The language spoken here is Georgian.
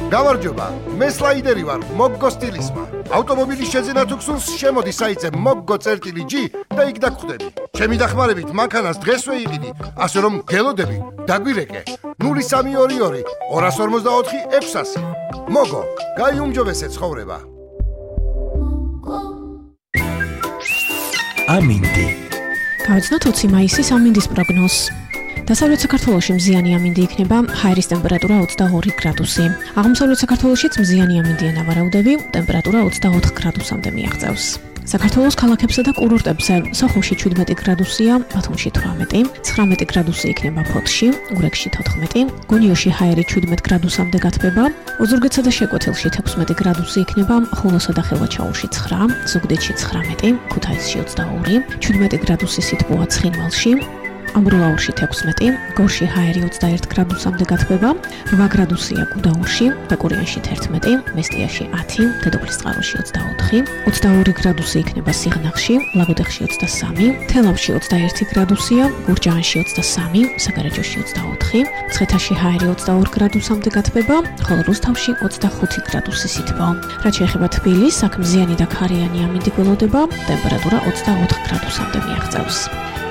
გამარჯობა, მე სლაიდერი ვარ, მოგგო სტილისმა. ავტომობილის შეძენა თუ გსურს, შემოდი საიტზე moggo.g და იქ დაგხვდები. ჩემი დახმარებით მანქანას დღესვე იყიდი, ასე რომ გელოდები, დაგვირეკე. 0322 254 600. მოგო, გაიუმჯობესე ცხოვრება. ამინდი. გავიცნოთ 20 მაისის ამინდის პროგნოზს. დასავლეთ საქართველოში მზიანი ამინდი იქნება, ჰაერის ტემპერატურა 22 გრადუსი. აღმოსავლეთ საქართველოშიც მზიანი ამინდია ნავარაუდები, ტემპერატურა 24 გრადუსამდე მიაღწევს. საქართველოს ქალაქებსა და კურორტებზე სოხუმში 17 გრადუსია, ბათუმში 18, 19 გრადუსი იქნება ფოთში, გურიაში 14, გონიოში ჰაერი 17 გრადუსამდე გათბება, ოზურგეთსა და შეკვეთილში 16 გრადუსი იქნება, ხულოსა და ხევაჩაურში 9, ზუგდიდში 19, ქუთაისში 22, 17 გრადუსი სითბოა ცხინვალში, ამბროლაურში 16, გორში ჰაერი 21 გრადუსამდე გათბება, 8 გრადუსია გუდაურში, ბაკურიანში 11, მესტიაში 10, დედოფლისწყაროში 24, 22 გრადუსი იქნება სიღნაღში, ლაგოდეხში 23, თელავში 21 გრადუსია, გურჯაანში 23, საგარეჯოში 24, მცხეთაში ჰაერი 22 გრადუსამდე გათბება, ხოლო რუსთავში 25 გრადუსი სითბო. რაც შეეხება თბილისს, აქ მზიანი და ქარიანი ამინდი გველოდება, ტემპერატურა 24 გრადუსამდე მიაღწევს.